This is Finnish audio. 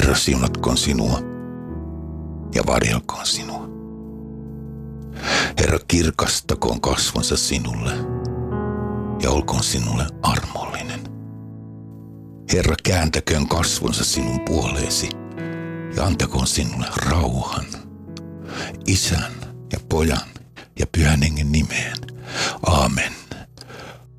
Herra, siunatkoon sinua ja varjelkoon sinua. Herra, kirkastakoon kasvonsa sinulle ja olkoon sinulle armollinen. Herra, kääntäköön kasvonsa sinun puoleesi ja antakoon sinulle rauhan. Isän ja Pojan ja Pyhän Hengen nimeen. Aamen.